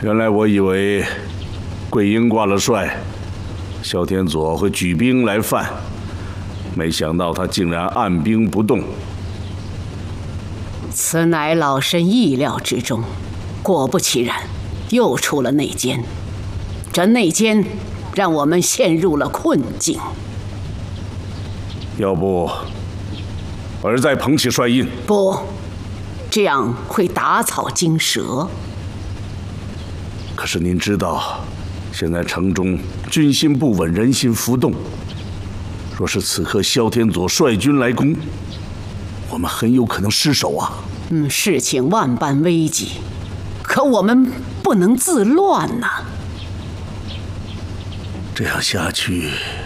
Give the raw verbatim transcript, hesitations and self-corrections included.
原来我以为桂英挂了帅，萧天佐会举兵来犯，没想到他竟然按兵不动。 此乃老身意料之中，果不其然，又出了内奸。这内奸让我们陷入了困境。 要不，儿再捧起帅印？ 不，这样会打草惊蛇。 可是您知道，现在城中军心不稳，人心浮动。若是此刻萧天佐率军来攻，我们很有可能失守啊！ 嗯，事情万般危急，可我们不能自乱呐、啊。 这样下去，